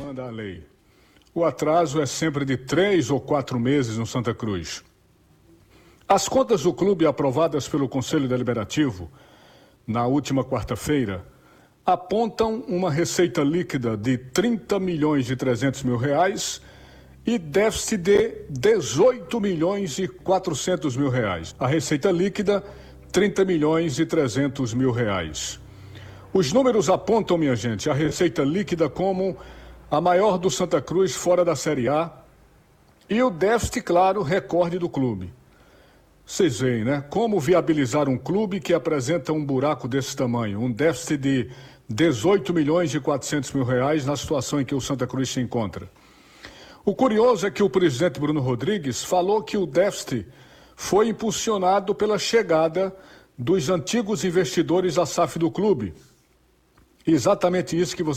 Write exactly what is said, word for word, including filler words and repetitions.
manda a lei. O atraso é sempre de três ou quatro meses no Santa Cruz. As contas do clube aprovadas pelo Conselho Deliberativo na última quarta-feira apontam uma receita líquida de trinta milhões e trezentos mil reais e déficit de dezoito milhões e quatrocentos mil reais. A receita líquida, trinta milhões e trezentos mil reais. Os números apontam, minha gente, a receita líquida como a maior do Santa Cruz fora da Série A e o déficit, claro, recorde do clube. Vocês veem, né? Como viabilizar um clube que apresenta um buraco desse tamanho, um déficit de dezoito milhões e quatrocentos mil reais na situação em que o Santa Cruz se encontra. O curioso é que o presidente Bruno Rodrigues falou que o déficit foi impulsionado pela chegada dos antigos investidores à S A F do clube. Exatamente isso que você